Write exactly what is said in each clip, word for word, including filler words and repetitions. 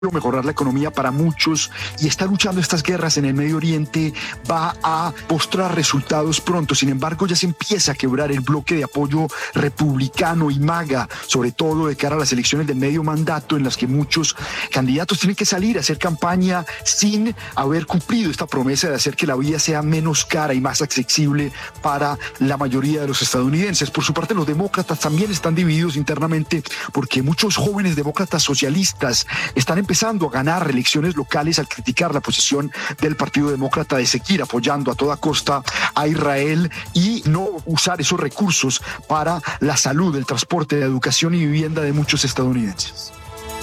mejorar la economía para muchos y está luchando estas guerras en el Medio Oriente va a mostrar resultados pronto. Sin embargo, ya se empieza a quebrar el bloque de apoyo republicano y MAGA, sobre todo de cara a las elecciones de medio mandato, en las que muchos candidatos tienen que salir a hacer campaña sin haber cumplido esta promesa de hacer que la vida sea menos cara y más accesible para la mayoría de los estadounidenses. Por su parte, los demócratas también están divididos internamente porque muchos jóvenes demócratas socialistas están empezando empezando a ganar elecciones locales al criticar la posición del Partido Demócrata de seguir apoyando a toda costa a Israel y no usar esos recursos para la salud, el transporte, la educación y vivienda de muchos estadounidenses.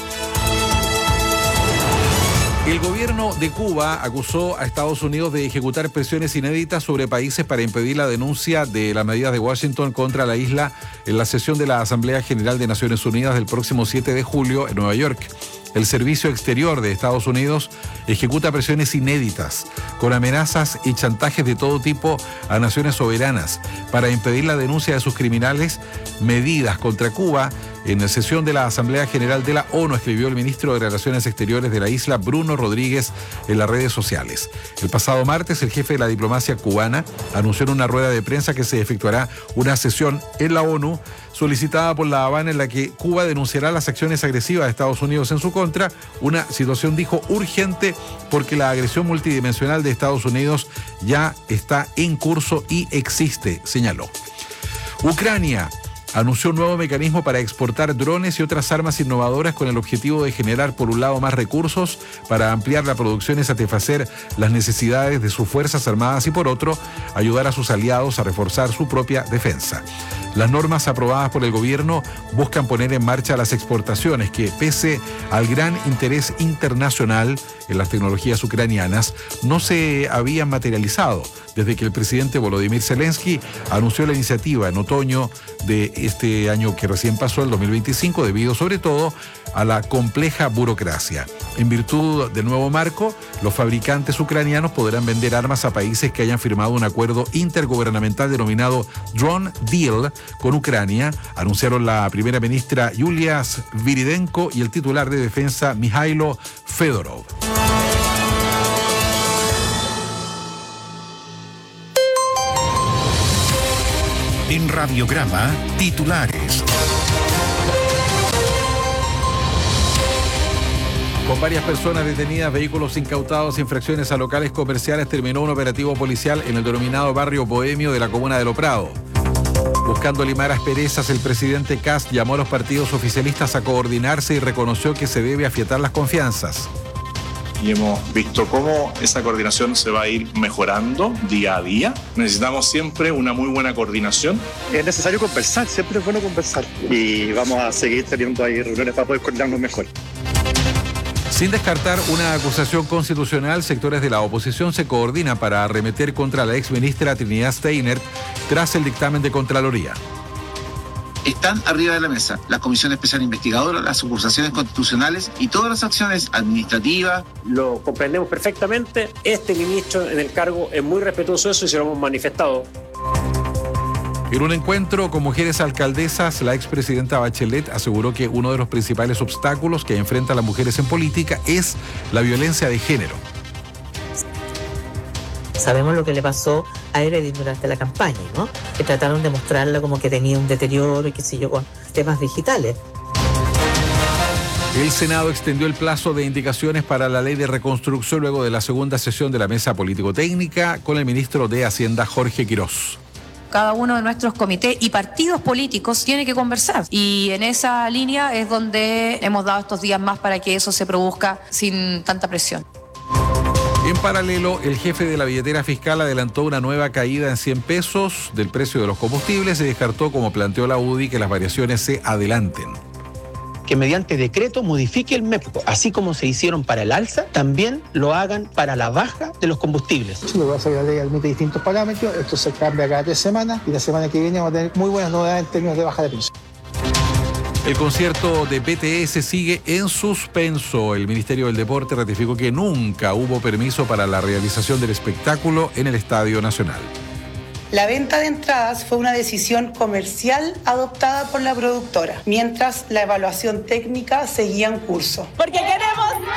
El gobierno de Cuba acusó a Estados Unidos de ejecutar presiones inéditas sobre países para impedir la denuncia de las medidas de Washington contra la isla en la sesión de la Asamblea General de Naciones Unidas del próximo siete de julio en Nueva York. El Servicio Exterior de Estados Unidos ejecuta presiones inéditas, con amenazas y chantajes de todo tipo a naciones soberanas, para impedir la denuncia de sus criminales medidas contra Cuba en la sesión de la Asamblea General de la ONU, escribió el ministro de Relaciones Exteriores de la isla, Bruno Rodríguez, en las redes sociales. El pasado martes, el jefe de la diplomacia cubana anunció en una rueda de prensa que se efectuará una sesión en la ONU solicitada por La Habana, en la que Cuba denunciará las acciones agresivas de Estados Unidos en su contra, una situación, dijo, urgente porque la agresión multidimensional de Estados Unidos ya está en curso y existe, señaló. Ucrania anunció un nuevo mecanismo para exportar drones y otras armas innovadoras con el objetivo de generar, por un lado, más recursos para ampliar la producción y satisfacer las necesidades de sus Fuerzas Armadas y, por otro, ayudar a sus aliados a reforzar su propia defensa. Las normas aprobadas por el gobierno buscan poner en marcha las exportaciones que, pese al gran interés internacional en las tecnologías ucranianas, no se habían materializado desde que el presidente Volodymyr Zelensky anunció la iniciativa en otoño de este año que recién pasó, el dos mil veinticinco, debido sobre todo a la compleja burocracia. En virtud del nuevo marco, los fabricantes ucranianos podrán vender armas a países que hayan firmado un acuerdo intergubernamental denominado Drone Deal con Ucrania, anunciaron la primera ministra Yulia Sviridenko y el titular de defensa Mikhailo Fedorov. En Radiograma, titulares. Con varias personas detenidas, vehículos incautados, infracciones a locales comerciales, terminó un operativo policial en el denominado barrio bohemio de la comuna de Lo Prado. Buscando limar asperezas, el presidente Kast llamó a los partidos oficialistas a coordinarse y reconoció que se debe afiatar las confianzas. Y hemos visto cómo esa coordinación se va a ir mejorando día a día. Necesitamos siempre una muy buena coordinación. Es necesario conversar, siempre es bueno conversar. Y vamos a seguir teniendo ahí reuniones para poder coordinarnos mejor. Sin descartar una acusación constitucional, sectores de la oposición se coordinan para arremeter contra la exministra Trinidad Steiner tras el dictamen de Contraloría. Están arriba de la mesa la Comisión Especial Investigadora, las acusaciones constitucionales y todas las acciones administrativas. Lo comprendemos perfectamente. Este ministro en el cargo es muy respetuoso de eso y se lo hemos manifestado. En un encuentro con mujeres alcaldesas, la expresidenta Bachelet aseguró que uno de los principales obstáculos que enfrentan las mujeres en política es la violencia de género. Sabemos lo que le pasó a Evelyn durante la campaña, ¿no? Que trataron de mostrarla como que tenía un deterioro y qué sé yo, con temas digitales. El Senado extendió el plazo de indicaciones para la ley de reconstrucción luego de la segunda sesión de la mesa político-técnica con el ministro de Hacienda, Jorge Quirós. Cada uno de nuestros comités y partidos políticos tiene que conversar. Y en esa línea es donde hemos dado estos días más para que eso se produzca sin tanta presión. En paralelo, el jefe de la billetera fiscal adelantó una nueva caída en cien pesos del precio de los combustibles y descartó, como planteó la U D I, que las variaciones se adelanten. Que mediante decreto modifique el MEPCO, así como se hicieron para el alza, también lo hagan para la baja de los combustibles. Lo que pasa es que la ley admite distintos parámetros, esto se cambia cada tres semanas y la semana que viene vamos a tener muy buenas novedades en términos de baja de precios. El concierto de B T S sigue en suspenso. El Ministerio del Deporte ratificó que nunca hubo permiso para la realización del espectáculo en el Estadio Nacional. La venta de entradas fue una decisión comercial adoptada por la productora, mientras la evaluación técnica seguía en curso. Porque queremos